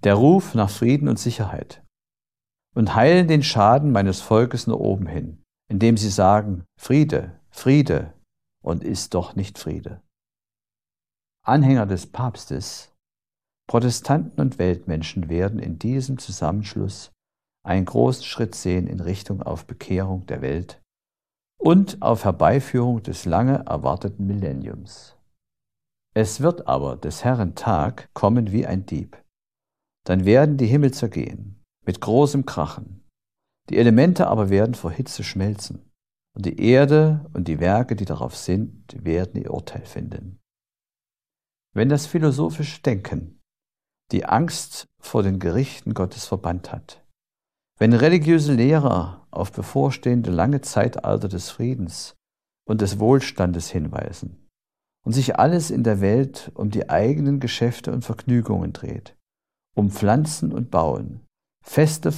der Ruf nach Frieden und Sicherheit, und heilen den Schaden meines Volkes nach oben hin, indem sie sagen, Friede, Friede, und ist doch nicht Friede. Anhänger des Papstes, Protestanten und Weltmenschen werden in diesem Zusammenschluss einen großen Schritt sehen in Richtung auf Bekehrung der Welt und auf Herbeiführung des lange erwarteten Millenniums. Es wird aber des Herrn Tag kommen wie ein Dieb. Dann werden die Himmel zergehen, mit großem Krachen. Die Elemente aber werden vor Hitze schmelzen, und die Erde und die Werke, die darauf sind, werden ihr Urteil finden. Wenn das philosophische Denken die Angst vor den Gerichten Gottes verbannt hat, wenn religiöse Lehrer auf bevorstehende lange Zeitalter des Friedens und des Wohlstandes hinweisen und sich alles in der Welt um die eigenen Geschäfte und Vergnügungen dreht, um Pflanzen und Bauen, Feste